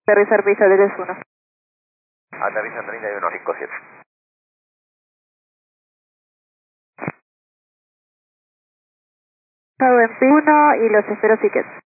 Aterrizar pista de 1. Aterriza en 3157. Estado en P1 y los espero tickets.